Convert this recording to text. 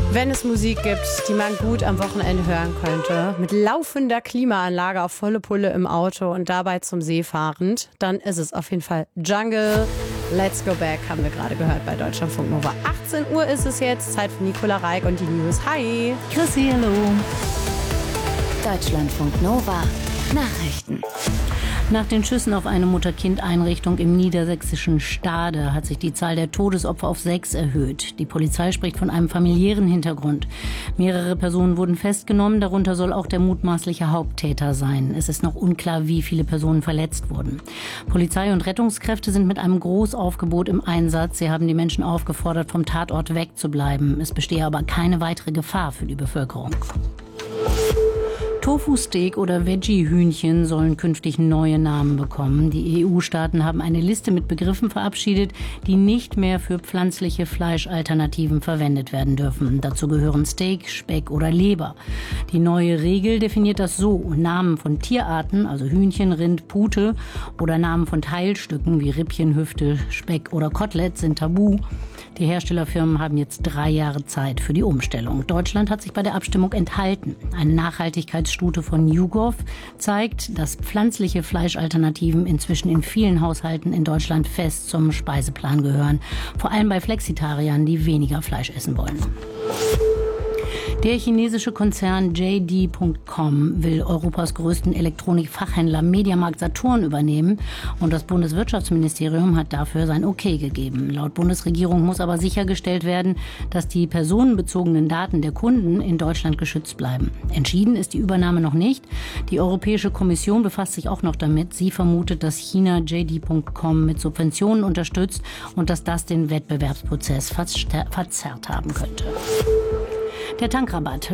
Wenn es Musik gibt, die man gut am Wochenende hören könnte, mit laufender Klimaanlage auf volle Pulle im Auto und dabei zum See fahrend, dann ist es auf jeden Fall Jungle. Let's Go Back haben wir gerade gehört bei Deutschlandfunk Nova. 18 Uhr ist es jetzt, Zeit für Nicola Reik und die News. Hi! Chrissy, hallo! Deutschlandfunk Nova Nachrichten. Nach den Schüssen auf eine Mutter-Kind-Einrichtung im niedersächsischen Stade hat sich die Zahl der Todesopfer auf 6 erhöht. Die Polizei spricht von einem familiären Hintergrund. Mehrere Personen wurden festgenommen, darunter soll auch der mutmaßliche Haupttäter sein. Es ist noch unklar, wie viele Personen verletzt wurden. Polizei und Rettungskräfte sind mit einem Großaufgebot im Einsatz. Sie haben die Menschen aufgefordert, vom Tatort wegzubleiben. Es bestehe aber keine weitere Gefahr für die Bevölkerung. Tofu-Steak oder Veggie-Hühnchen sollen künftig neue Namen bekommen. Die EU-Staaten haben eine Liste mit Begriffen verabschiedet, die nicht mehr für pflanzliche Fleischalternativen verwendet werden dürfen. Dazu gehören Steak, Speck oder Leber. Die neue Regel definiert das so: Namen von Tierarten, also Hühnchen, Rind, Pute, oder Namen von Teilstücken wie Rippchen, Hüfte, Speck oder Kotelett sind tabu. Die Herstellerfirmen haben jetzt 3 Jahre Zeit für die Umstellung. Deutschland hat sich bei der Abstimmung enthalten. Eine Nachhaltigkeitsstudie von YouGov zeigt, dass pflanzliche Fleischalternativen inzwischen in vielen Haushalten in Deutschland fest zum Speiseplan gehören. Vor allem bei Flexitariern, die weniger Fleisch essen wollen. Der chinesische Konzern JD.com will Europas größten Elektronikfachhändler Mediamarkt Saturn übernehmen und das Bundeswirtschaftsministerium hat dafür sein Okay gegeben. Laut Bundesregierung muss aber sichergestellt werden, dass die personenbezogenen Daten der Kunden in Deutschland geschützt bleiben. Entschieden ist die Übernahme noch nicht. Die Europäische Kommission befasst sich auch noch damit. Sie vermutet, dass China JD.com mit Subventionen unterstützt und dass das den Wettbewerbsprozess verzerrt haben könnte. Der Tankrabatt